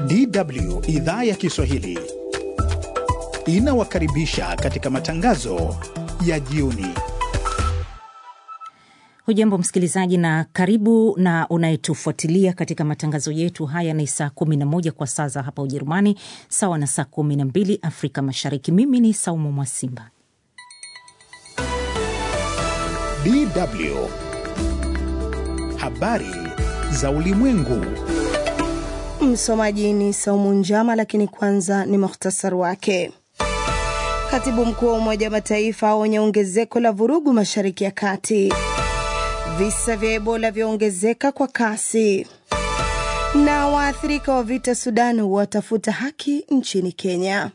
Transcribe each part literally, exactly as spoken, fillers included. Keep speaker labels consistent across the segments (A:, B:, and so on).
A: D W idhaa ya Kiswahili inawakaribisha katika matangazo ya jioni.
B: Hujambo msikilizaji na karibu na unayetufuatilia katika matangazo yetu haya. Ni saa kumi na moja kwa saa za hapa Ujerumani, sawa na saa kumi na mbili Afrika Mashariki. Mimi ni Saumu Mwasimba.
A: D W habari za ulimwengu.
C: Msomaji ni Saumu Njama, lakini kwanza ni mukhtasari wake. Katibu mkuu wa Umoja wa Mataifa aonya ongezeko la vurugu Mashariki ya Kati. Visa vya Ebola vyaongezeka kwa kasi. Na waathirika wa vita Sudan watafuta haki nchini Kenya.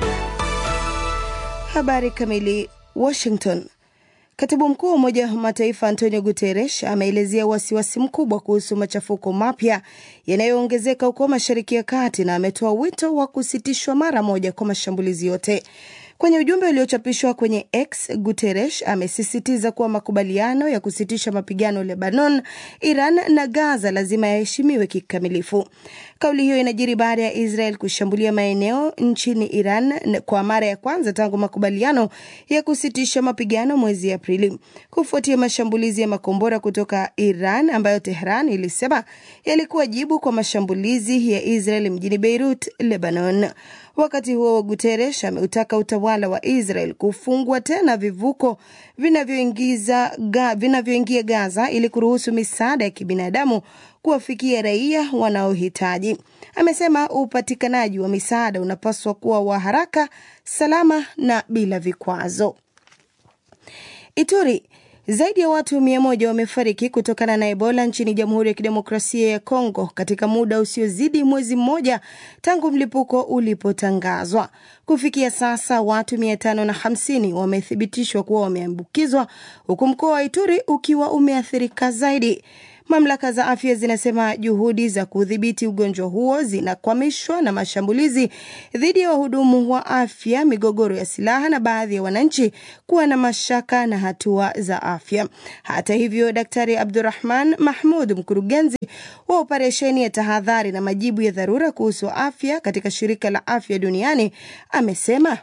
C: Habari kamili. Washington. Katibu mkuu wa Umoja wa Mataifa Antonio Guterres ameelezea wasiwasi mkubwa kuhusu machafuko mapya yanayoongezeka huko Mashariki ya Kati na ametoa wito wa kusitishwa mara moja kwa mashambulizi yote. Kwenye ujumbe uliochapishwa kwenye X, Guterres amesisitiza kuwa makubaliano ya kusitisha mapigano Lebanon, Iran na Gaza lazima yaheshimiwe kikamilifu. Kauli hiyo inajiri baada ya Israel kushambulia maeneo nchini Iran kwa mara ya kwanza tangu makubaliano ya kusitisha mapigano mwezi Aprili, kufuatia mashambulizi ya makombora kutoka Iran ambayo Tehran ilisema yalikuwa jibu kwa mashambulizi ya Israel mjini Beirut, Lebanon. Wakati huo Guterres ameutaka utawala wa Israel kufungua tena vivuko vinavyoingiza ga, vinavyoingia Gaza ili kuruhusu misaada ya kibinadamu kuwafikia raia wanaohitaji. Amesema upatikanaji wa misaada unapaswa kuwa wa haraka, salama na bila vikwazo. Ituri. Zaidi ya watu mia moja wamefariki kutokana na Ebola nchini Jamhuri ya Kidemokrasia ya Kongo katika muda usiozidi mwezi mmoja tangu mlipuko ulipotangazwa. Kufikia sasa watu mia tano na hamsini wamethibitishwa kuwa wameambukizwa, huku mkoa wa Ituri ukiwa umeathirika zaidi. Mamlaka za afya zinasema juhudi za kudhibiti ugonjwa huo zinakwamishwa na mashambulizi dhidi ya wahudumu wa afya, migogoro ya silaha na baadhi ya wananchi kuwa na mashaka na hatua za afya. Hata hivyo, Daktari Abdurrahman Mahmoud, mkurugenzi wa operesheni ya tahadhari na majibu ya dharura kuhusu afya katika Shirika la Afya Duniani, amesema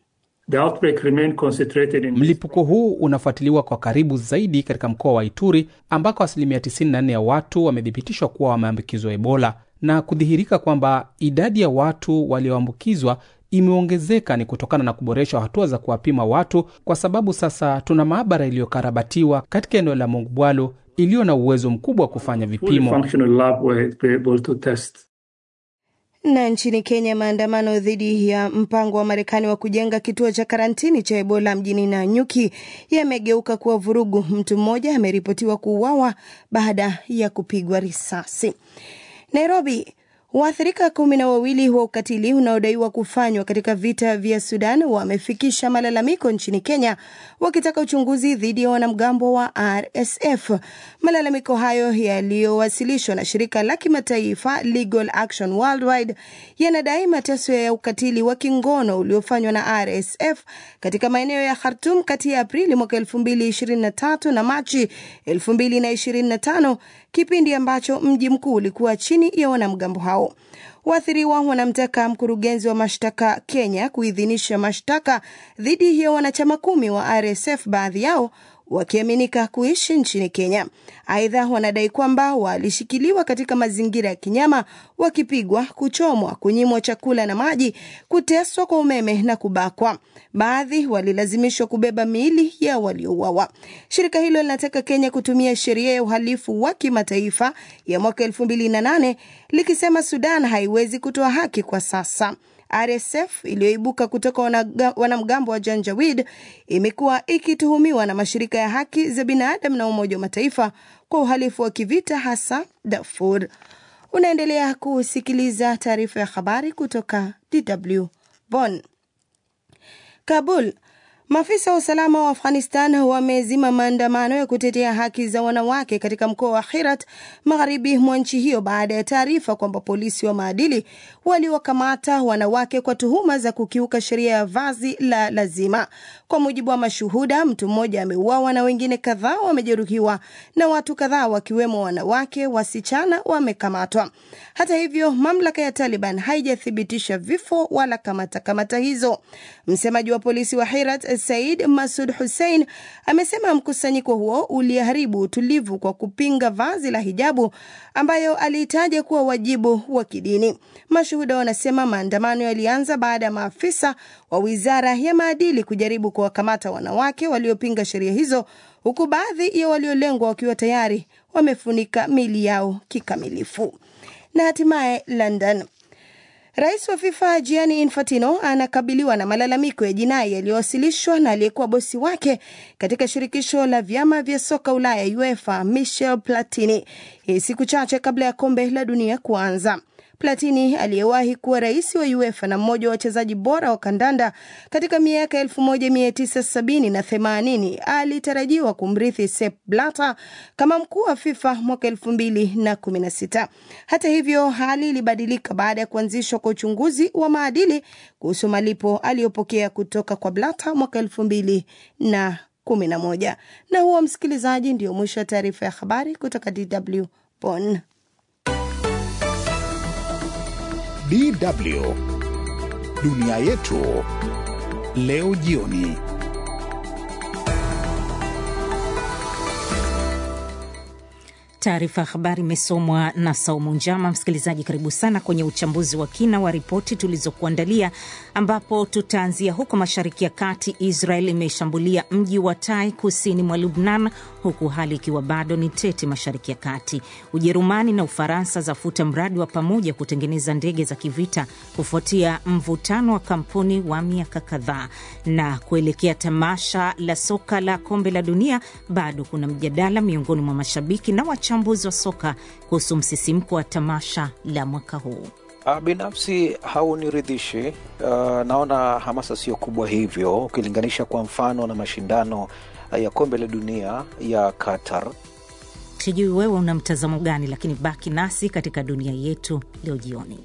D: mlipuko huu unafuatiliwa kwa karibu zaidi katika mkoa wa Ituri ambako asilimia tisini na nne ya watu wamethibitishwa kuwa wameambukizwa Ebola, na kudhihirika kwamba idadi ya watu walioambukizwa imeongezeka ni kutokana na kuboresha hatua za kuwapima watu, kwa sababu sasa tuna maabara iliyokarabatiwa katika eneo la Mongubwalo iliyo na uwezo mkubwa wa kufanya vipimo.
C: Na nchini Kenya, maandamano dhidi ya mpango wa Marekani wa kujenga kituo cha karantini cha Ebola mjini Nanyuki yamegeuka kuwa vurugu. Mtu mmoja ameripotiwa kuuawa baada ya kupigwa risasi. Nairobi. Waathirika kumi na wawili wa ukatili unaodaiwa kufanywa katika vita vya Sudan wamefikisha malalamiko nchini Kenya wakitaka uchunguzi dhidi ya wanamgambo wa R S F. Malalamiko hayo yaliyowasilishwa na shirika la kimataifa Legal Action Worldwide yanadai mateso ya ukatili wa kingono uliofanywa na R S F katika maeneo ya Khartoum kati ya Aprili mwaka elfu mbili ishirini na tatu na Machi elfu mbili ishirini na tano, kipindi ambacho mji mkuu ulikuwa chini ya wanamgambo hao. Waathiriwa wanamtaka mkurugenzi wa mashtaka Kenya kuidhinisha mashtaka dhidi ya wanachama kumi wa R S F, baadhi yao wakiaminika kuishi nchini Kenya. Aidha, wanadai kwamba walishikiliwa katika mazingira ya kinyama, wakipigwa, kuchomwa, kunyimwa chakula na maji, kuteswa kwa umeme na kubakwa. Baadhi walilazimishwa kubeba miili ya waliouawa. Shirika hilo linataka Kenya kutumia sheria ya uhalifu wa kimataifa ya mwaka elfu mbili na nane likisema Sudan haiwezi kutoa haki kwa sasa. R S F iliyoibuka kutoka wanamgambo wa Janjaweed imekuwa ikituhumiwa na mashirika ya haki za binadamu na Umoja wa Mataifa kwa uhalifu wa kivita, hasa Darfur. Unaendelea kusikiliza taarifa ya habari kutoka D W Bonn. Kabul. Maafisa wa usalama wa Afghanistan wamezima maandamano ya kutetea haki za wanawake katika mkoa wa Herat magharibi mwa nchi hiyo baada ya taarifa kwamba polisi wa maadili waliwakamata wanawake kwa tuhuma za kukiuka sheria ya vazi la lazima. Kwa mujibu wa mashuhuda, mtu mmoja ameuawa na wengine kadhaa wamejeruhiwa na watu kadhaa wakiwemo wanawake, wasichana wamekamatwa. Hata hivyo, mamlaka ya Taliban haijathibitisha vifo wala kamata kamata hizo. Msemaji wa polisi wa Herat, Said Masud Hussein, amesema mkusanyiko huo uliharibu utulivu kwa kupinga vazi la hijabu ambayo aliitaja kuwa wajibu wa kidini. Mashuhuda wanasema maandamano yalianza baada ya maafisa wa Wizara ya Maadili kujaribu kuwakamata wanawake waliopinga sheria hizo, huku baadhi ya waliolengwa wakiwa tayari wamefunika miili yao kikamilifu. Na hatimaye London. Rais wa FIFA Gianni Infantino anakabiliwa na malalamiko ya jinai yaliyowasilishwa na aliyekuwa bosi wake katika shirikisho la vyama vya soka Ulaya UEFA, Michel Platini, hii siku chache kabla ya kombe la dunia kuanza. Platini, aliyewahi kuwa rais wa UEFA na mmoja wa wachezaji bora wa kandanda katika miaka elfu moja mia tisa sabini na themanini, alitarajiwa kumrithi Sepp Blatter kama mkuu wa FIFA mwaka elfu mbili na kumi na sita. Hata hivyo, hali ilibadilika baada ya kuanzishwa kwa uchunguzi wa maadili kuhusu malipo aliyopokea kutoka kwa Blatter mwaka elfu mbili na kumi na moja. Na huo, msikilizaji, ndio mwisho wa taarifa ya habari kutoka D W Bonn.
A: D W Dunia Yetu leo jioni.
B: Taarifa ya habari imesomwa na Saumu Njama. Msikilizaji, karibu sana kwenye uchambuzi wa kina wa ripoti tulizokuandalia, ambapo tutaanzia huko Mashariki ya Kati. Israel imeshambulia mji wa Tai kusini mwa Lebanon, huku hali ikiwa bado ni tete Mashariki ya Kati. Ujerumani na Ufaransa zafuta mradi wa pamoja kutengeneza ndege za kivita kufuatia mvutano wa kampuni wa miaka kadhaa. Na kuelekea tamasha la soka la kombe la dunia, bado kuna mjadala miongoni mwa mashabiki na wachambuzi wa soka kuhusu msisimko wa tamasha la mwaka huu.
E: Binafsi hauniridhishi. Uh, naona hamasa sio kubwa hivyo ukilinganisha kwa mfano na mashindano ya kombe la dunia ya Qatar.
B: Sijui wewe una mtazamo gani, lakini baki nasi katika dunia yetu leo jioni.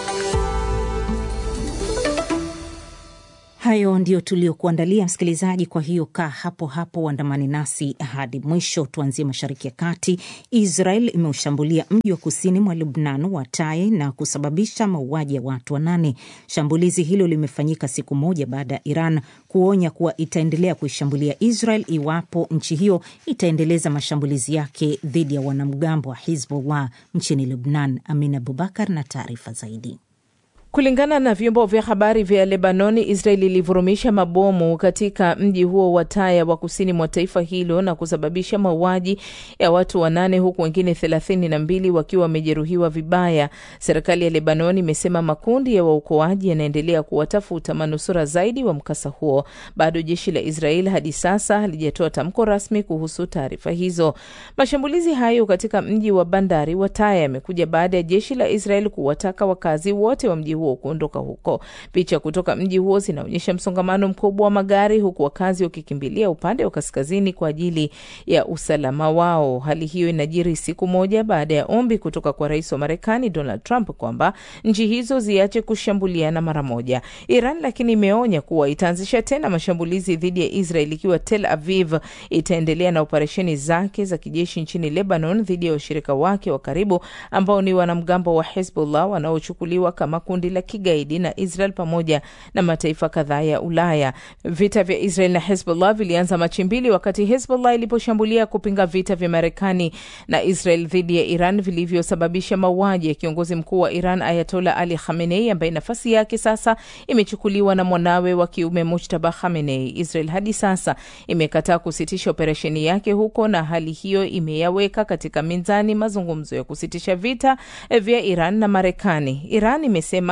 B: Hayo ndio tuliokuandalia, msikilizaji. Kwa hiyo kaa hapo hapo, andamani nasi hadi mwisho. Tuanzie Mashariki ya Kati. Israel imeushambulia mji wa kusini mwa Lebanon wa Tai na kusababisha mauaji ya watu wanane. Shambulizi hilo limefanyika siku moja baada ya Iran kuonya kuwa itaendelea kuishambulia Israel iwapo nchi hiyo itaendeleza mashambulizi yake dhidi ya wanamgambo wa Hezbollah nchini Lebanon. Amina Abubakar na taarifa zaidi.
F: Kulingana na vyombo vya habari vya Lebanoni, Israeli ilivurumisha mabomu katika mji huo wa Taya wa kusini mwa taifa hilo na kusababisha mauaji ya watu wanane, huku wengine thelathini na mbili wakiwa wamejeruhiwa vibaya. Serikali ya Lebanoni imesema makundi ya waokoaji yanaendelea kuwatafuta manusura zaidi wa mkasa huo. Bado jeshi la Israeli hadi sasa halijatoa tamko rasmi kuhusu taarifa hizo. Mashambulizi hayo katika mji wa bandari wa Taya yamekuja baada ya jeshi la Israeli kuwataka wakazi wote wa mji huo kuondoka huko. Picha kutoka mji huo zinaonyesha msongamano mkubwa wa magari, huku wakazi wakikimbilia upande wa kaskazini kwa ajili ya usalama wao. Hali hiyo inajiri siku moja baada ya ombi kutoka kwa rais wa Marekani Donald Trump kwamba nchi hizo ziache kushambuliana mara moja. Iran lakini imeonya kuwa itaanzisha tena mashambulizi dhidi ya Israel ikiwa Tel Aviv itaendelea na operesheni zake za kijeshi nchini Lebanon dhidi ya washirika wake wa karibu ambao ni wanamgambo wa Hezbollah wanaochukuliwa kama kundi la kigaidi na Israel pamoja na mataifa kadhaa ya Ulaya. Vita vya Israel na Hezbollah vilianza Machi mbili wakati Hezbollah iliposhambulia kupinga vita vya Marekani na Israel dhidi ya Iran vilivyosababisha mauaji ya kiongozi mkuu wa Iran Ayatollah Ali Khamenei, ambaye nafasi yake sasa imechukuliwa na mwanawe wa kiume Mujtaba Khamenei. Israel hadi sasa imekataa kusitisha operesheni yake huko, na hali hiyo imeyaweka katika mizani mazungumzo ya kusitisha vita vya Iran na Marekani. Iran imesema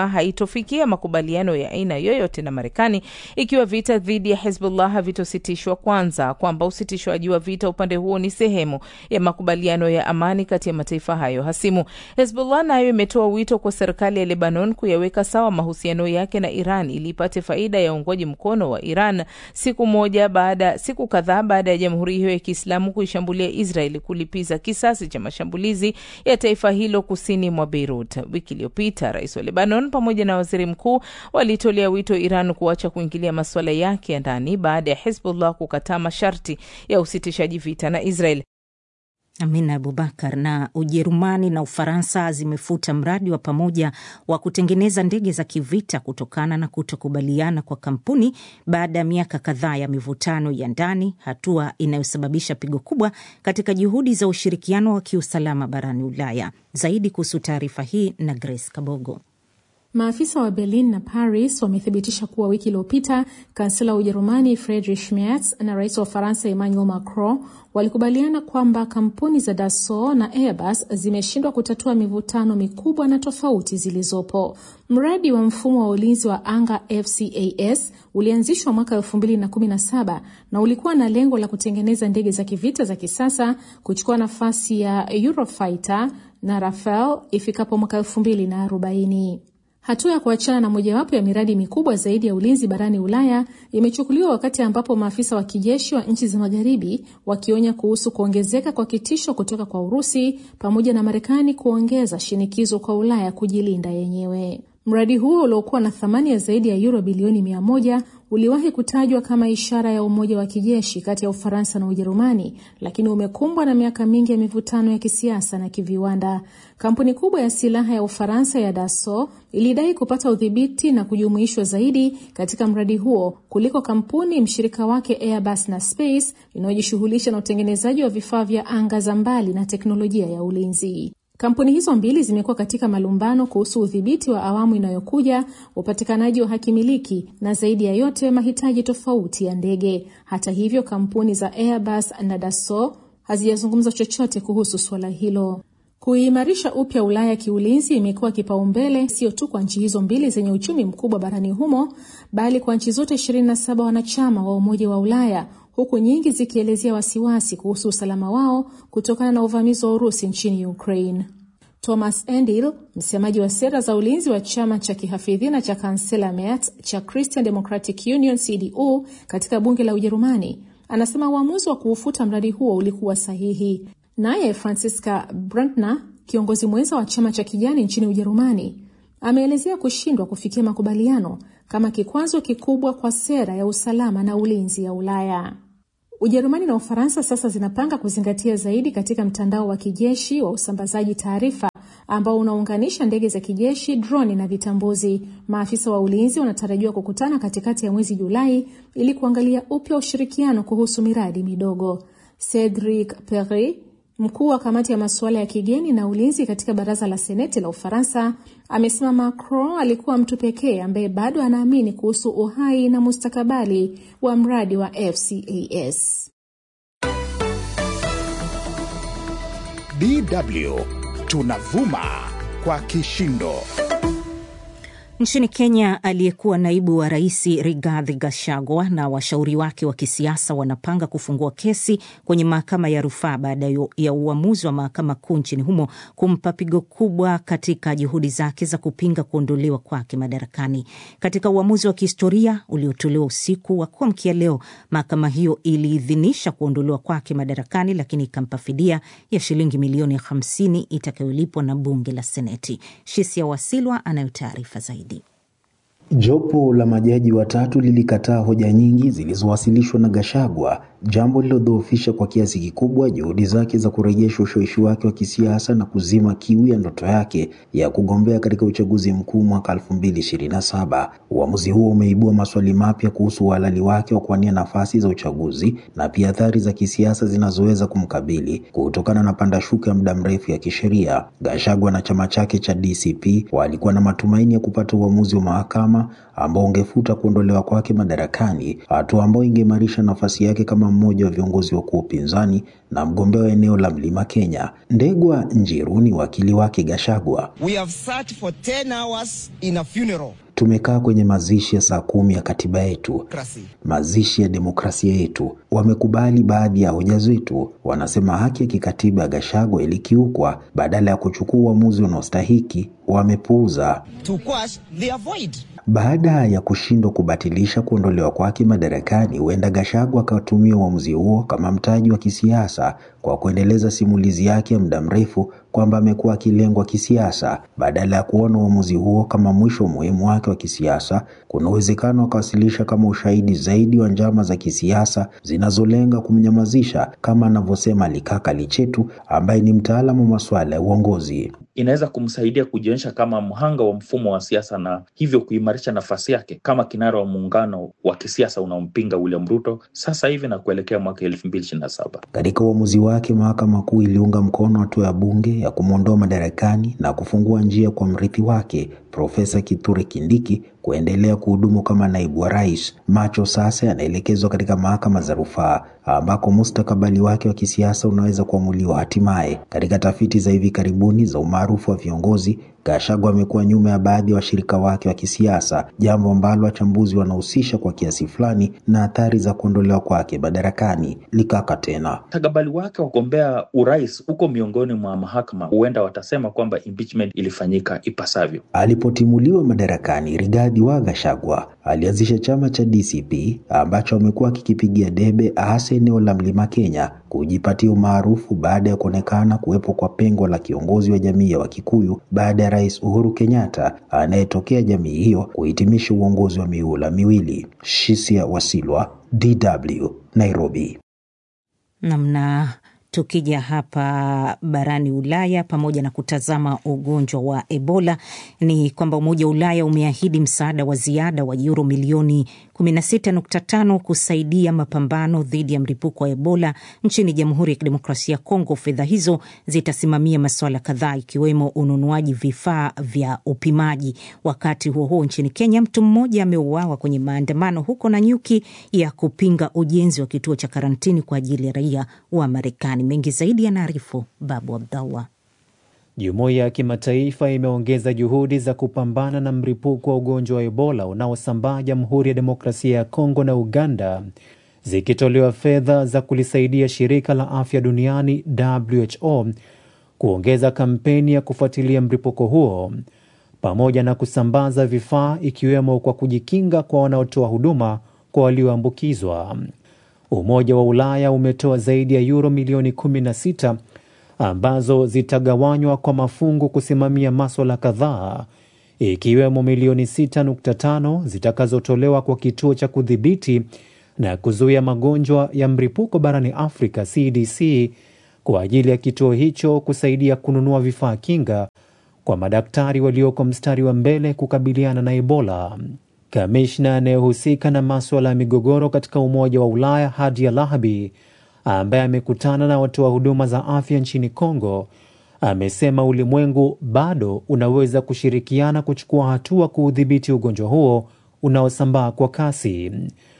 F: haitofikia makubaliano ya aina yoyote na Marekani ikiwa vita dhidi ya Hezbollah havitositishwa kwanza, kwamba usitishwaji wa vita upande huo ni sehemu ya makubaliano ya amani kati ya mataifa hayo hasimu. Hezbollah nayo imetoa wito kwa serikali ya Lebanon kuyaweka sawa mahusiano yake na Iran ili ipate faida ya uungwaji mkono wa Iran, siku moja baada siku kadhaa baada ya jamhuri hiyo ya Kiislamu kuishambulia Israel kulipiza kisasi cha mashambulizi ya taifa hilo kusini mwa Beirut. Wiki iliyopita Rais wa Lebanon pamoja na Waziri Mkuu walitolea wito Iran kuacha kuingilia masuala yake ya ndani baada ya Hezbollah kukataa masharti ya usitishaji vita na Israel.
B: Amina Abubakar. Na Ujerumani na Ufaransa zimefuta mradi wa pamoja wa kutengeneza ndege za kivita kutokana na kutokubaliana kwa kampuni baada ya miaka kadhaa ya mivutano ya ndani, hatua inayosababisha pigo kubwa katika juhudi za ushirikiano wa kiusalama barani Ulaya. Zaidi kuhusu taarifa hii na Grace Kabogo.
G: Maafisa wa Berlin na Paris wamethibitisha kuwa wiki iliyopita kansela wa Ujerumani Friedrich Merz na rais wa Faransa Emmanuel Macron walikubaliana kwamba kampuni za Dassault na Airbus zimeshindwa kutatua mivutano mikubwa na tofauti zilizopo. Mradi wa mfumo wa ulinzi wa anga F C A S ulianzishwa mwaka elfu mbili na kumi na saba na ulikuwa na lengo la kutengeneza ndege za kivita za kisasa kuchukua nafasi ya Eurofighter na Rafale ifikapo mwaka elfu mbili na arobaini. Hatua ya kuachana na mojawapo ya miradi mikubwa zaidi ya ulinzi barani Ulaya imechukuliwa wakati ambapo maafisa wa kijeshi wa nchi za magharibi wakionya kuhusu kuongezeka kwa kitisho kutoka kwa Urusi pamoja na Marekani kuongeza shinikizo kwa Ulaya kujilinda yenyewe. Mradi huo uliokuwa na thamani ya zaidi ya euro bilioni mia moja uliwahi kutajwa kama ishara ya umoja wa kijeshi kati ya Ufaransa na Ujerumani, lakini umekumbwa na miaka mingi ya mivutano ya kisiasa na kiviwanda. Kampuni kubwa ya silaha ya Ufaransa ya Dassault ilidai kupata udhibiti na kujumuishwa zaidi katika mradi huo kuliko kampuni mshirika wake Airbus na Space inayojishughulisha na utengenezaji wa vifaa vya anga za mbali na teknolojia ya ulinzi. Kampuni hizo mbili zimekuwa katika malumbano kuhusu udhibiti wa awamu inayokuja, upatikanaji wa haki miliki na zaidi ya yote mahitaji tofauti ya ndege. Hata hivyo, kampuni za Airbus na Dassault hazijazungumza chochote kuhusu swala hilo. Kuimarisha upya Ulaya kiulinzi imekuwa kipaumbele sio tu kwa nchi hizo mbili zenye uchumi mkubwa barani humo, bali kwa nchi zote ishirini na saba wanachama wa Umoja wa Ulaya, huku nyingi zikielezea wasiwasi kuhusu usalama wao kutokana na uvamizi wa Urusi nchini Ukraine. Thomas Endil, msemaji wa sera za ulinzi wa chama cha kihafidhina cha kansela Merz cha Christian Democratic Union C D U katika bunge la Ujerumani, anasema uamuzi wa kuufuta mradi huo ulikuwa sahihi. Naye Franziska Brandner, kiongozi mwenza wa chama cha kijani nchini Ujerumani, ameelezea kushindwa kufikia makubaliano kama kikwazo kikubwa kwa sera ya usalama na ulinzi ya Ulaya. Ujerumani na Ufaransa sasa zinapanga kuzingatia zaidi katika mtandao wa kijeshi wa usambazaji taarifa ambao unaunganisha ndege za kijeshi, droni na vitambuzi. Maafisa wa ulinzi wanatarajiwa kukutana katikati ya mwezi Julai ili kuangalia upya ushirikiano kuhusu miradi midogo. Cedric Perry, mkuu wa kamati ya masuala ya kigeni na ulinzi katika baraza la Seneti la Ufaransa, amesema Macron alikuwa mtu pekee ambaye bado anaamini kuhusu uhai na mustakabali wa mradi wa F C A S.
A: D W tunavuma kwa kishindo.
B: Nchini Kenya, aliyekuwa naibu wa rais Rigathi Gachagua na washauri wake wa kisiasa wanapanga kufungua kesi kwenye mahakama ya rufaa baada ya uamuzi wa mahakama kuu nchini humo kumpa pigo kubwa katika juhudi zake za kupinga kuondolewa kwake madarakani. Katika uamuzi wa kihistoria uliotolewa usiku wa kuamkia leo, mahakama hiyo iliidhinisha kuondolewa kwake madarakani, lakini ikampa fidia ya shilingi milioni hamsini itakayolipwa na bunge la Seneti. Shisia Wasilwa anayo taarifa zaidi.
H: Jopo la majaji watatu lilikataa hoja nyingi zilizowasilishwa na Gachagua, jambo lililodhoofisha kwa kiasi kikubwa juhudi zake za kurejesha ushawishi wake wa kisiasa na kuzima kiu ya ndoto yake ya kugombea katika uchaguzi mkuu mwaka elfu mbili ishirini na saba. Uamuzi huo umeibua maswali mapya kuhusu uhalali wake wa kuwania nafasi za uchaguzi na pia athari za kisiasa zinazoweza kumkabili kutokana na panda shuka ya muda mrefu ya kisheria. Gachagua na chama chake cha D C P walikuwa na matumaini ya kupata uamuzi wa mahakama mahakama ambao ungefuta kuondolewa kwake madarakani, hatua ambayo ingeimarisha nafasi yake kama mmoja wa viongozi wakuu wa upinzani na mgombea wa eneo la Mlima Kenya. Ndegwa Njiru ni wakili wake Gachagua.
I: We have sat for ten hours in a funeral.
H: Tumekaa kwenye mazishi ya saa kumi ya katiba yetu, mazishi ya demokrasia yetu. Wamekubali baadhi ya hoja zetu, wanasema haki ya kikatiba ya Gachagua ilikiukwa. Badala ya kuchukua uamuzi unaostahiki, wamepuuza.
I: To quash, they avoid.
H: Baada ya kushindwa kubatilisha kuondolewa kwake madarakani, huenda Gachagua akatumia uamuzi huo kama mtaji wa kisiasa kwa kuendeleza simulizi yake ya muda mrefu kwamba amekuwa akilengwa kisiasa. Badala ya kuona uamuzi huo kama mwisho muhimu wake wa kisiasa, kuna uwezekano akawasilisha kama ushahidi zaidi wa njama za kisiasa zinazolenga kumnyamazisha, kama anavyosema Likaka Lichetu ambaye ni mtaalamu wa masuala ya uongozi.
J: Inaweza kumsaidia kujionyesha kama mhanga wa mfumo wa siasa na hivyo kuimarisha nafasi yake kama kinara wa muungano wa kisiasa unaompinga William Ruto sasa hivi na kuelekea mwaka elfu mbili ishirini na saba.
H: Katika uamuzi wake, mahakama kuu iliunga mkono hatua ya bunge ya kumwondoa madarakani na kufungua njia kwa mrithi wake Profesa Kithure Kindiki kuendelea kuhudumu kama naibu wa rais. Macho sasa yanaelekezwa katika mahakama za rufaa ambako mustakabali wake wa kisiasa unaweza kuamuliwa hatimaye. Katika tafiti za hivi karibuni za umaarufu wa viongozi, Gachagua amekuwa nyuma ya baadhi ya washirika wake wa kisiasa, jambo ambalo wachambuzi wanahusisha kwa kiasi fulani na athari za kuondolewa kwake madarakani. Likaka tena,
J: mustakabali wake wa kugombea urais uko miongoni mwa mahakama, huenda watasema kwamba impeachment ilifanyika ipasavyo.
H: Alipotimuliwa madarakani, Rigathi wa Gachagua alianzisha chama cha D C P ambacho amekuwa kikipigia debe hasa eneo la Mlima Kenya kujipatia umaarufu baada ya kuonekana kuwepo kwa pengo la kiongozi wa jamii ya Wakikuyu baada ya Rais Uhuru Kenyatta anayetokea jamii hiyo kuhitimisha uongozi wa mihula miwili. Shisia Wasilwa, D W, Nairobi.
B: Namna tukija hapa barani Ulaya, pamoja na kutazama ugonjwa wa Ebola, ni kwamba Umoja wa Ulaya umeahidi msaada wa ziada wa euro milioni kumi na sita nukta tano kusaidia mapambano dhidi ya mlipuko wa Ebola nchini Jamhuri ya Kidemokrasia ya Kongo. Fedha hizo zitasimamia masuala kadhaa ikiwemo ununuaji vifaa vya upimaji. Wakati huo huo, nchini Kenya, mtu mmoja ameuawa kwenye maandamano huko Nanyuki ya kupinga ujenzi wa kituo cha karantini kwa ajili ya raia wa Marekani. Mengi zaidi yanaarifu Babu Abdallah.
K: Jumuiya ya kimataifa imeongeza juhudi za kupambana na mlipuko wa ugonjwa wa Ebola unaosambaa Jamhuri ya Demokrasia ya Kongo na Uganda, zikitolewa fedha za kulisaidia shirika la afya duniani W H O kuongeza kampeni ya kufuatilia mlipuko huo pamoja na kusambaza vifaa ikiwemo kwa kujikinga kwa wanaotoa huduma kwa walioambukizwa. Umoja wa Ulaya umetoa zaidi ya euro milioni kumi na sita ambazo zitagawanywa kwa mafungu kusimamia masuala kadhaa, ikiwemo milioni sita nukta tano zitakazotolewa kwa kituo cha kudhibiti na kuzuia magonjwa ya mlipuko barani Afrika C D C kwa ajili ya kituo hicho kusaidia kununua vifaa kinga kwa madaktari walioko mstari wa mbele kukabiliana na Ebola. Kamishna anayehusika na masuala ya migogoro katika Umoja wa Ulaya Hadia Lahabi, ambaye amekutana na watoa huduma za afya nchini Kongo, amesema ulimwengu bado unaweza kushirikiana kuchukua hatua kuudhibiti ugonjwa huo unaosambaa kwa kasi.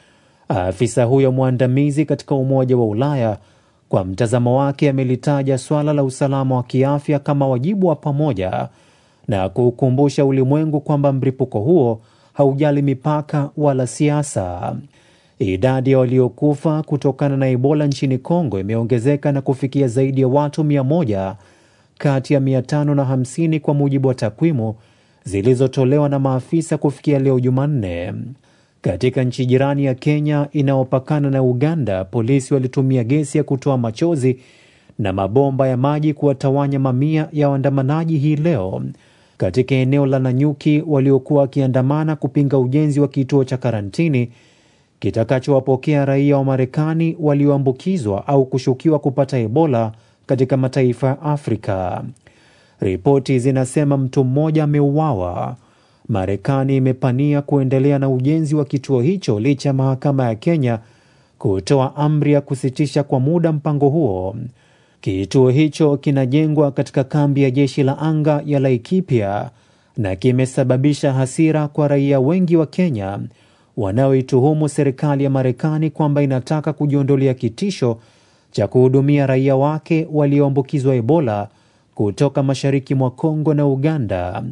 K: Afisa huyo mwandamizi katika Umoja wa Ulaya kwa mtazamo wake amelitaja swala la usalama wa kiafya kama wajibu wa pamoja na kukumbusha ulimwengu kwamba mlipuko huo haujali mipaka wala siasa. Idadi ya waliokufa kutokana na Ebola nchini Kongo imeongezeka na kufikia zaidi ya watu mia moja kati ya mia tano na hamsini kwa mujibu wa takwimu zilizotolewa na maafisa kufikia leo Jumanne. Katika nchi jirani ya Kenya inayopakana na Uganda, polisi walitumia gesi ya kutoa machozi na mabomba ya maji kuwatawanya mamia ya waandamanaji hii leo katika eneo la Nanyuki waliokuwa wakiandamana kupinga ujenzi wa kituo cha karantini kitakachowapokea raia wa Marekani walioambukizwa au kushukiwa kupata Ebola katika mataifa ya Afrika. Ripoti zinasema mtu mmoja ameuawa. Marekani imepania kuendelea na ujenzi wa kituo hicho licha ya mahakama ya Kenya kutoa amri ya kusitisha kwa muda mpango huo. Kituo hicho kinajengwa katika kambi ya jeshi la anga ya Laikipia na kimesababisha hasira kwa raia wengi wa Kenya wanaoituhumu serikali ya Marekani kwamba inataka kujiondolea kitisho cha kuhudumia raia wake walioambukizwa Ebola kutoka mashariki mwa Kongo na Uganda.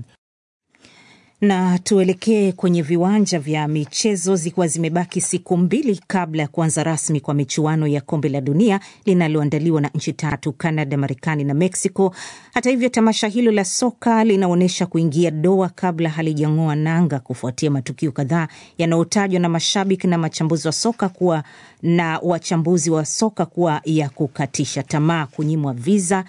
B: Na tuelekee kwenye viwanja vya michezo, zikiwa zimebaki siku mbili kabla ya kuanza rasmi kwa michuano ya kombe la dunia linaloandaliwa na nchi tatu, Canada, Marekani na Mexico. Hata hivyo, tamasha hilo la soka linaonyesha kuingia doa kabla halijang'oa nanga, kufuatia matukio kadhaa yanayotajwa na mashabiki na machambuzi wa soka kuwa na wachambuzi wa soka kuwa ya kukatisha tamaa: kunyimwa visa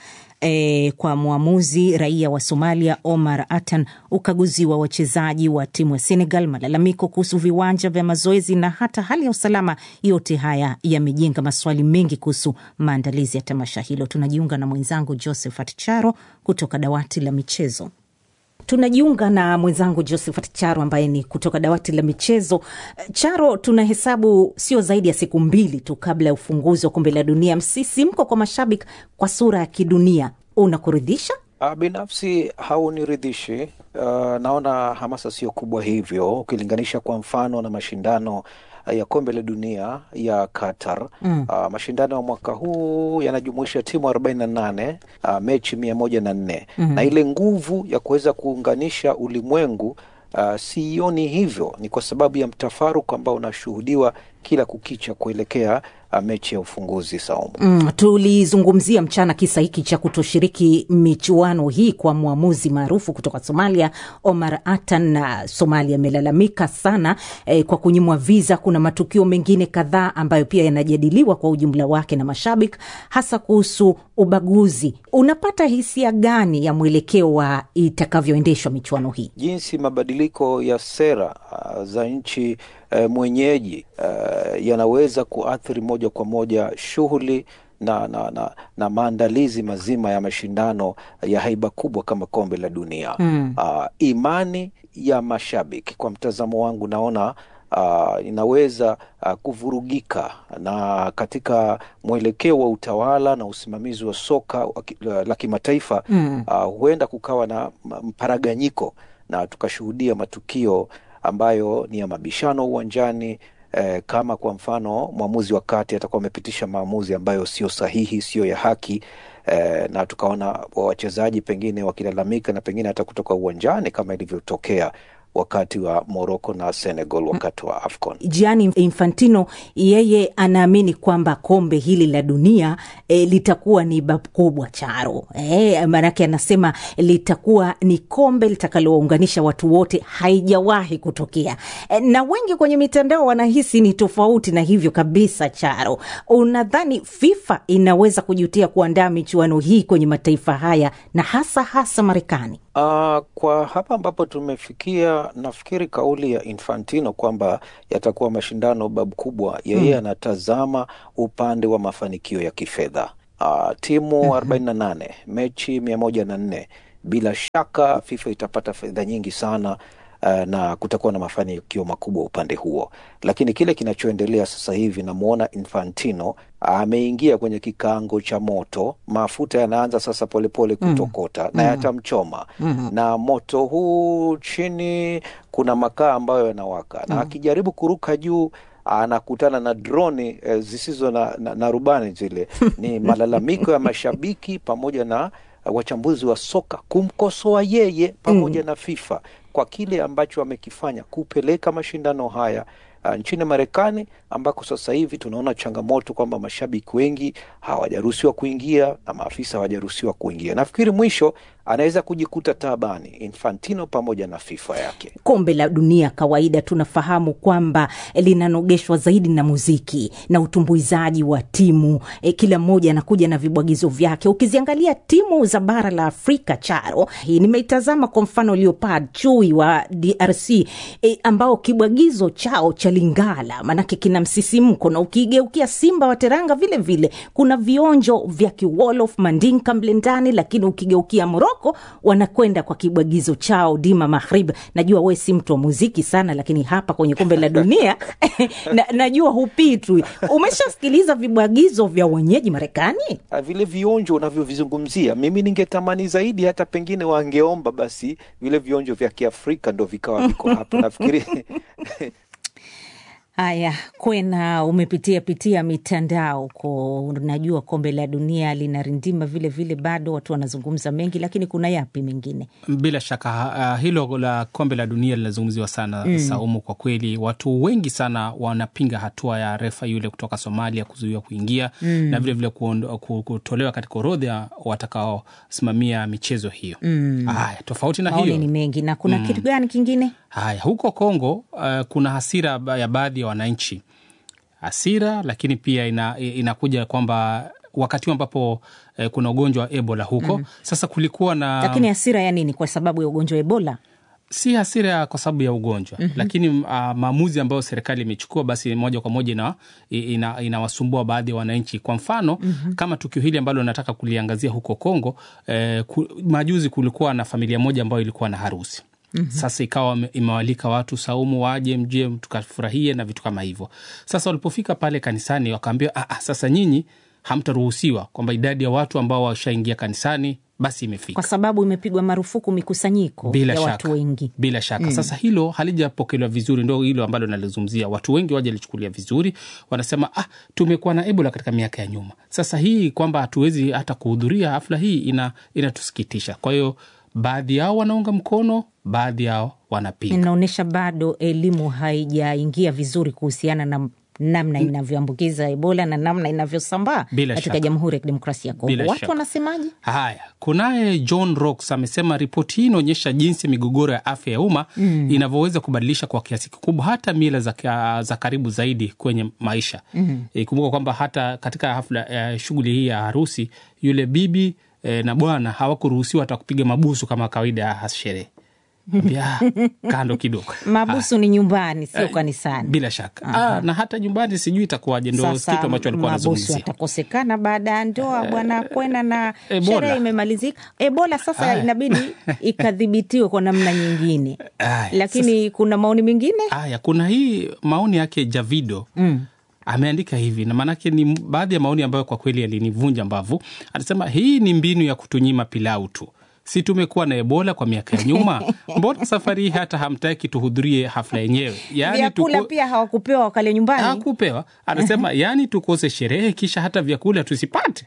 B: E, kwa muamuzi raia wa Somalia Omar Atan, ukaguzi wa wachezaji wa timu ya Senegal, malalamiko kuhusu viwanja vya mazoezi na hata hali ya usalama. Yote haya yamejenga maswali mengi kuhusu maandalizi ya tamasha hilo. Tunajiunga na mwenzangu Josephat Charo kutoka dawati la michezo. Tunajiunga na mwenzangu Josephat Charo ambaye ni kutoka dawati la michezo. Charo, tunahesabu sio zaidi ya siku mbili tu kabla ya ufunguzi wa kombe la dunia. Msisimko kwa mashabiki kwa sura ya kidunia unakuridhisha?
E: Uh, binafsi hauniridhishi. Uh, naona hamasa sio kubwa hivyo ukilinganisha kwa mfano na mashindano ya kombe la dunia ya Qatar. Mm. Uh, mashindano ya mwaka huu yanajumuisha timu arobaini na nane, uh, mechi mia moja na nne. Mm-hmm. Na ile nguvu ya kuweza kuunganisha ulimwengu uh, sioni hivyo. Ni kwa sababu ya mtafaruku ambao unashuhudiwa kila kukicha kuelekea uh, mechi ya ufunguzi Saumu.
B: Mm, tulizungumzia mchana kisa hiki cha kutoshiriki michuano hii kwa muamuzi maarufu kutoka Somalia Omar Atan, na Somalia imelalamika sana eh, kwa kunyimwa visa. Kuna matukio mengine kadhaa ambayo pia yanajadiliwa kwa ujumla wake na mashabiki, hasa kuhusu ubaguzi. Unapata hisia gani ya mwelekeo wa itakavyoendeshwa michuano hii?
E: Jinsi mabadiliko ya sera uh, za nchi uh, mwenyeji uh, yanaweza kuathiri moja kwa moja shughuli na, na, na, na maandalizi mazima ya mashindano ya haiba kubwa kama kombe la dunia. Mm. Uh, imani ya mashabiki kwa mtazamo wangu naona Uh, inaweza uh, kuvurugika, na katika mwelekeo wa utawala na usimamizi wa soka uh, la kimataifa. Mm. uh, huenda kukawa na mparaganyiko na tukashuhudia matukio ambayo ni ya mabishano uwanjani. Eh, kama kwa mfano mwamuzi wa kati atakuwa amepitisha maamuzi ambayo sio sahihi, sio ya haki, eh, na tukaona wachezaji pengine wakilalamika na pengine hata kutoka uwanjani kama ilivyotokea wakati wa Morocco na Senegal wakati wa AFCON.
B: Gianni Infantino yeye anaamini kwamba kombe hili la dunia e, litakuwa ni babu kubwa, Charo. E, maanake anasema litakuwa ni kombe litakalounganisha watu wote, haijawahi kutokea. E, na wengi kwenye mitandao wanahisi ni tofauti na hivyo kabisa, Charo. Unadhani FIFA inaweza kujutia kuandaa michuano hii kwenye mataifa haya na hasa hasa Marekani?
E: Uh, kwa hapa ambapo tumefikia, nafikiri kauli ya Infantino kwamba yatakuwa mashindano babu kubwa, yeye anatazama mm. upande wa mafanikio ya kifedha. Uh, timu arobaini na nane, mechi mia moja na nne, bila shaka FIFA itapata fedha nyingi sana. Uh, na kutakuwa na mafanikio makubwa upande huo. Lakini kile kinachoendelea sasa hivi, namuona Infantino ameingia uh, kwenye kikango cha moto. Mafuta yanaanza sasa polepole kutokota mm. na yatamchoma. Mm-hmm. Na moto huu chini kuna makaa ambayo yanawaka. Mm. Na akijaribu kuruka juu anakutana na droni eh, zisizo na, na, na rubani zile. Ni malalamiko ya mashabiki pamoja na uh, wachambuzi wa soka kumkosoa yeye pamoja mm. na FIFA kwa kile ambacho wamekifanya kupeleka mashindano haya uh, nchini Marekani, ambako sasa hivi tunaona changamoto kwamba mashabiki wengi hawajaruhusiwa kuingia na maafisa hawajaruhusiwa kuingia. Nafikiri mwisho anaweza kujikuta taabani Infantino pamoja na FIFA yake.
B: Kombe la dunia kawaida tunafahamu kwamba linanogeshwa zaidi na muziki na utumbuizaji wa timu. E, kila mmoja anakuja na vibwagizo vyake. Ukiziangalia timu za bara la Afrika, Charo, hii nimeitazama kwa mfano Leopard Chui wa D R C, e, ambao kibwagizo chao cha cha Lingala, manake kina msisimko, na ukigeukia Simba wa Teranga vile vile kuna vionjo vya Kiwolof, Mandinka mlendani, lakini ukigeukia Moroko wanakwenda kwa kibwagizo chao Dima Maghrib. Najua wewe si mtu wa muziki sana, lakini hapa kwenye kombe la dunia na, najua hupitwi. Umeshasikiliza vibwagizo vya wenyeji Marekani?
E: Vile vionjo unavyovizungumzia, mimi ningetamani zaidi hata pengine wangeomba basi vile vionjo vya Kiafrika ndo vikawa viko hapa. Nafikiri
B: Haya, Kwena, umepitia pitia mitandao kwa, unajua kombe la dunia linarindima vile vile, bado watu wanazungumza mengi, lakini kuna yapi mengine?
D: Bila shaka uh, hilo la kombe la dunia linazungumziwa sana mm. Saumu, kwa kweli watu wengi sana wanapinga hatua ya refa yule kutoka Somalia kuzuiwa kuingia mm. na vile vile kutolewa katika orodha watakaosimamia michezo hiyo. Mm. Haya, tofauti na
B: Maoni
D: hiyo
B: ni mengi, na kuna mm. kitu gani kingine?
D: Haya, huko Kongo uh, kuna hasira ya baadhi ya wananchi. Hasira, lakini pia ina, inakuja kwamba wakati ambapo eh, kuna ugonjwa wa Ebola huko. Mm. Sasa kulikuwa na...
B: Lakini hasira ya nini? Kwa sababu ya ugonjwa wa Ebola?
D: Si hasira kwa sababu ya ugonjwa. Mm-hmm. Lakini uh, maamuzi ambayo serikali imechukua basi moja kwa moja ina, ina, inawasumbua baadhi ya wananchi. Kwa mfano, mm-hmm. kama tukio hili ambalo nataka kuliangazia huko Kongo, eh, ku, majuzi kulikuwa na familia moja ambayo ilikuwa na harusi. Mm-hmm. Sasa ikawa imewalika watu Saumu waje mje tukafurahie na vitu kama hivyo. Sasa walipofika pale kanisani wakaambiwa ah, ah, sasa nyinyi hamtaruhusiwa, kwamba idadi ya watu ambao washaingia kanisani basi imefika.
B: Kwa sababu imepigwa marufuku mikusanyiko bila ya shaka, watu wengi.
D: Bila shaka. Mm. Sasa hilo halijapokelewa vizuri, ndio hilo ambalo nalizungumzia. Watu wengi waje lichukulia vizuri, wanasema ah, tumekuwa na Ebola katika miaka ya nyuma. Sasa hii kwamba hatuwezi hata kuhudhuria hafla hii ina inatusikitisha. Kwa hiyo baadhi yao wanaunga mkono, baadhi yao wanapinga.
B: Inaonyesha bado elimu haijaingia vizuri kuhusiana na namna inavyoambukiza Ebola na namna inavyosambaa katika Jamhuri ya Kidemokrasia ya Kongo. Watu wanasemaje? Haya,
D: kunaye John Rocks amesema ripoti hii inaonyesha jinsi migogoro ya afya ya umma mm. inavyoweza kubadilisha kwa kiasi kikubwa hata mila za, za karibu zaidi kwenye maisha. Mm. E, kumbuka kwamba hata katika hafla uh, shughuli hii ya harusi, yule bibi E, na bwana hawakuruhusiwa hata kupiga mabusu kama kawaida ya sherehe. Mbia, kando kidogo.
B: Mabusu ni nyumbani, sio kanisani.
D: Bila shaka. Ah, na hata nyumbani sijui itakuwaje, ndio kitu ambacho alikuwa anazungumzia.
B: Mabusu atakosekana baada ya ndoa bwana Kwena na sherehe imemalizika. Ebola sasa Aya. inabidi ikadhibitiwe kwa namna nyingine. Aya. Lakini sasa, kuna maoni mengine?
D: Aya, kuna hii maoni yake Javido. Mm. Ameandika hivi, na manake ni baadhi ya maoni ambayo kwa kweli yalinivunja mbavu. Anasema hii ni mbinu ya kutunyima pilau tu. Si tumekuwa na Ebola kwa miaka ya nyuma? Mbona safari hii hata hamtaki tuhudhurie hafla yenyewe?
B: Yaani vyakula tuko... pia hawakupewa wakale nyumbani.
D: Hawakupewa. Anasema yani tukose sherehe kisha hata vyakula tusipate.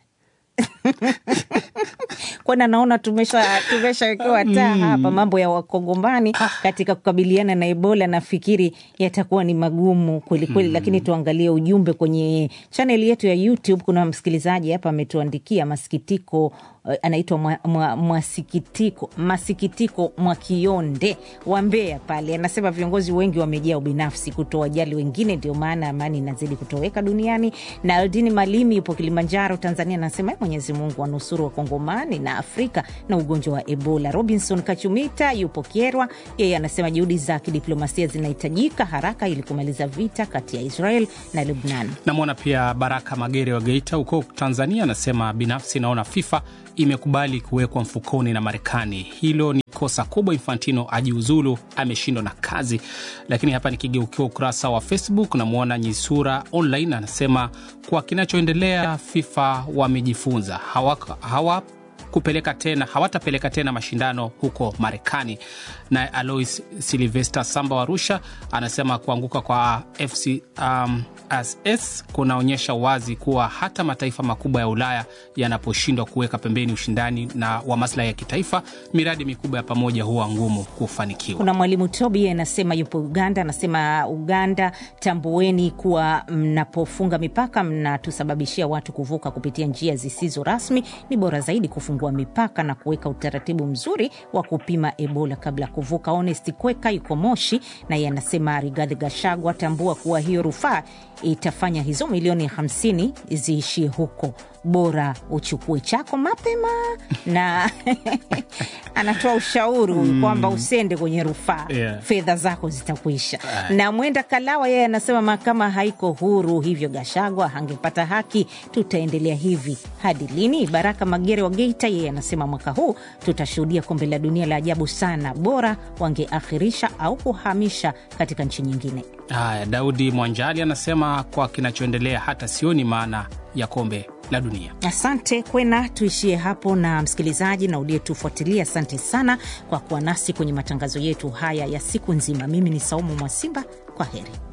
B: Kwani naona tumesha tumeshawekewa taa hapa mambo ya Wakongomani katika kukabiliana na Ebola, nafikiri yatakuwa ni magumu kweli kweli. Hmm. Lakini tuangalie ujumbe kwenye channel yetu ya YouTube. Kuna msikilizaji hapa ametuandikia masikitiko, uh, anaitwa mwa, mwa, mwasikitiko masikitiko Mwakionde wa Mbeya pale. Anasema viongozi wengi wamejaa ubinafsi, kutowajali wengine, ndio maana amani inazidi kutoweka duniani. Na Aldini Malimi yupo Kilimanjaro, Tanzania, anasema Mwenyezi Mungu anusuru Wakongomani na Afrika na ugonjwa wa Ebola. Robinson Kachumita yupo Kierwa, yeye anasema juhudi za kidiplomasia zinahitajika haraka ili kumaliza vita kati ya Israel na Lebanon.
D: Namwona pia Baraka Magere wa Geita huko Tanzania, anasema binafsi naona FIFA imekubali kuwekwa mfukoni na Marekani. Hilo ni kosa kubwa, Infantino ajiuzulu, ameshindwa na kazi. Lakini hapa nikigeukia ukurasa wa Facebook namuona Nyisura Online anasema kwa kinachoendelea FIFA wamejifunza, hawa hawa kupeleka tena hawatapeleka tena mashindano huko Marekani. Na Alois Sylvester Samba wa Arusha anasema kuanguka kwa F C um, S S kunaonyesha wazi kuwa hata mataifa makubwa ya Ulaya yanaposhindwa kuweka pembeni ushindani na wa maslahi ya kitaifa, miradi mikubwa ya pamoja huwa ngumu kufanikiwa.
B: Kuna mwalimu Tobi anasema yupo Uganda, anasema Uganda, tambueni kuwa mnapofunga mipaka mnatusababishia watu kuvuka kupitia njia zisizo rasmi, ni bora zaidi kufunga kufungua mipaka na kuweka utaratibu mzuri wa kupima Ebola kabla ya kuvuka. Honest Kweka yuko Moshi na yeye anasema Rigathi Gachagua tambua kuwa hiyo rufaa itafanya hizo milioni hamsini ziishie huko, bora uchukue chako mapema na anatoa ushauri mm. kwamba usende kwenye rufaa, yeah. fedha zako zitakuisha. uh. Na Mwenda Kalawa yeye anasema mahakama haiko huru, hivyo Gachagua hangepata haki. Tutaendelea hivi hadi lini? Baraka Magere wa Geita yeye anasema mwaka huu tutashuhudia kombe la dunia la ajabu sana, bora wangeakhirisha au kuhamisha katika nchi nyingine.
D: Haya, Daudi Mwanjali anasema kwa kinachoendelea hata sioni maana ya kombe la dunia.
B: Asante Kwena, tuishie hapo. Na msikilizaji na uliyetufuatilia, asante sana kwa kuwa nasi kwenye matangazo yetu haya ya siku nzima. Mimi ni Saumu Mwasimba, kwa heri.